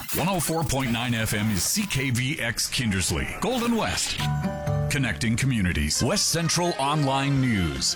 104.9 FM is CKVX Kindersley, Golden West. Connecting communities. West Central Online News.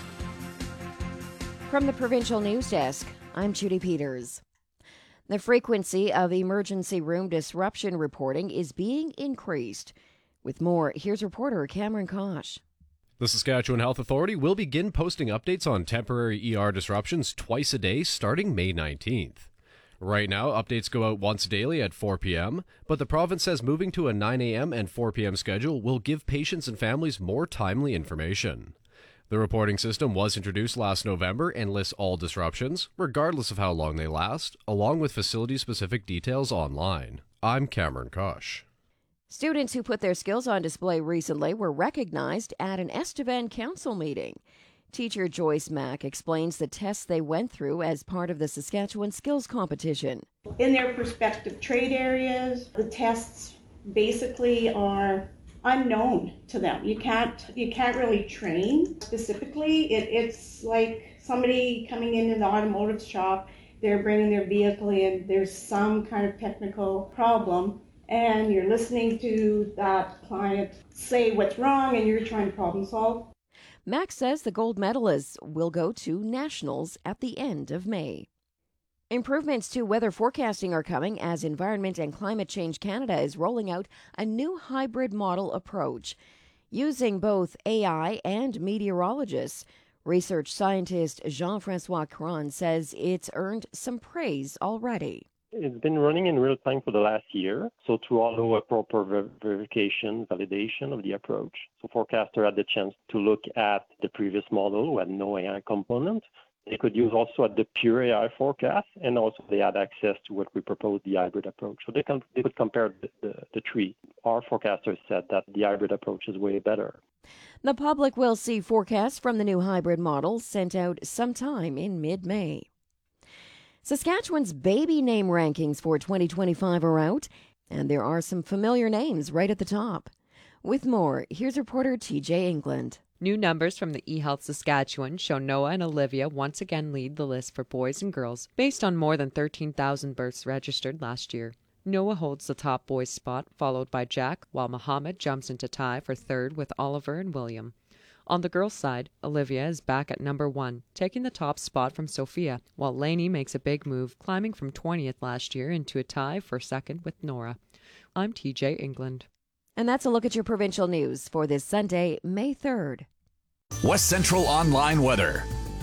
From the Provincial News Desk, I'm Judy Peters. The frequency of emergency room disruption reporting is being increased. With more, here's reporter Cameron Kosh. The Saskatchewan Health Authority will begin posting updates on temporary ER disruptions twice a day starting May 19th. Right now, updates go out once daily at 4 p.m., but the province says moving to a 9 a.m. and 4 p.m. schedule will give patients and families more timely information. The reporting system was introduced last November and lists all disruptions, regardless of how long they last, along with facility-specific details online. I'm Cameron Kosh. Students who put their skills on display recently were recognized at an Estevan Council meeting. Teacher Joyce Mack explains the tests they went through as part of the Saskatchewan Skills Competition. In their prospective trade areas, the tests basically are unknown to them. You can't really train specifically. It's like somebody coming into the automotive shop, they're bringing their vehicle in, there's some kind of technical problem, and you're listening to that client say what's wrong and you're trying to problem solve. Max says the gold medalists will go to nationals at the end of May. Improvements to weather forecasting are coming as Environment and Climate Change Canada is rolling out a new hybrid model approach. Using both AI and meteorologists, research scientist Jean-François Cron says it's earned some praise already. It's been running in real time for the last year, so to allow a proper verification, validation of the approach. So forecaster had the chance to look at the previous model who had no AI component. They could use also at the pure AI forecast, and also they had access to what we proposed, the hybrid approach. So they could compare the three. Our forecasters said that the hybrid approach is way better. The public will see forecasts from the new hybrid model sent out sometime in mid-May. Saskatchewan's baby name rankings for 2025 are out, and there are some familiar names right at the top. With more, here's reporter TJ England. New numbers from the eHealth Saskatchewan show Noah and Olivia once again lead the list for boys and girls based on more than 13,000 births registered last year. Noah holds the top boys spot, followed by Jack, while Muhammad jumps into tie for third with Oliver and William. On the girls' side, Olivia is back at number 1, taking the top spot from Sophia, while Lainey makes a big move, climbing from 20th last year into a tie for second with Nora. I'm TJ England. And that's a look at your provincial news for this Sunday, May 3rd. West Central Online Weather.